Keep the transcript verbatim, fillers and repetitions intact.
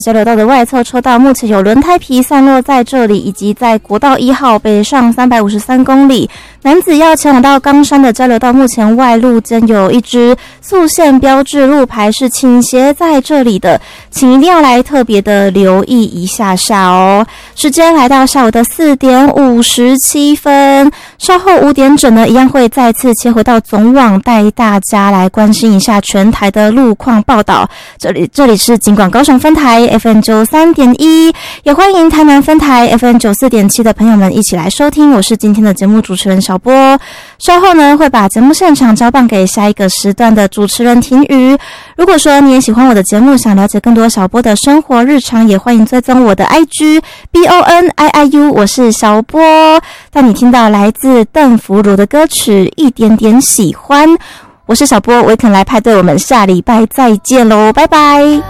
交流道的外侧车道目前有轮胎皮散落在这里，以及在国道一号北上三百五十三公里男子要前往到冈山的交流道，目前外路间有一支速限标志路牌是倾斜在这里的，请一定要来特别的留意一下下哦。时间来到下午的四点五十七分，稍后五点整呢，一样会再次切回到总网，带大家来关心一下全台的路况报道。这里这里是警广高雄分台 F M 九十三点一， 也欢迎台南分台 F M 九十四点七 的朋友们一起来收听，我是今天的节目主持人小波。稍后呢会把节目现场交棒给下一个时段的主持人婷瑜。如果说你也喜欢我的节目，想了解更多小波的生活日常，也欢迎追踪我的 I G B O N I I U， 我是小波。当你听到来自邓福如的歌曲一点点喜欢，我是小波，维肯来派对，我们下礼拜再见喽，拜拜。